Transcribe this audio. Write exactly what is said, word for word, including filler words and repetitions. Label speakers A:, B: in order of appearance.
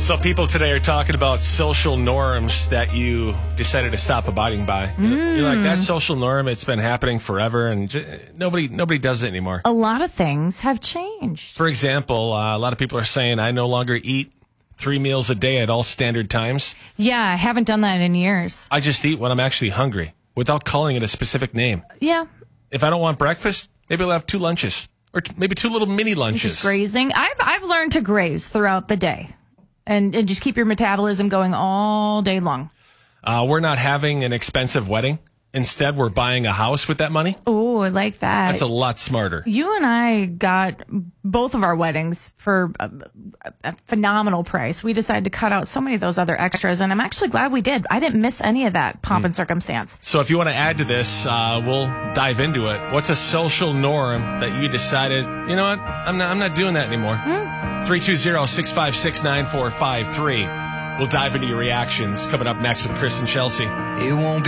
A: So people today are talking about social norms that you decided to stop abiding by.
B: Mm.
A: You're like, that social norm, it's been happening forever, and j- nobody nobody does it anymore.
B: A lot of things have changed.
A: For example, uh, a lot of people are saying, I no longer eat three meals a day at all standard times.
B: Yeah, I haven't done that in years.
A: I just eat when I'm actually hungry without calling it a specific name.
B: Yeah.
A: If I don't want breakfast, maybe I'll have two lunches or t- maybe two little mini lunches.
B: Just grazing. I've I've learned to graze throughout the day. And, and just keep your metabolism going all day long.
A: Uh, we're not having an expensive wedding. Instead, we're buying a house with that money.
B: Oh, I like that.
A: That's a lot smarter.
B: You and I got both of our weddings for a, a phenomenal price. We decided to cut out so many of those other extras, and I'm actually glad we did. I didn't miss any of that pomp mm. and circumstance.
A: So if you want to add to this, uh, we'll dive into it. What's a social norm that you decided, you know what, I'm not, I'm not doing that anymore? Mm. three two zero, six five six, nine four five three. We'll dive into your reactions coming up next with Chris and Chelsea. It won't be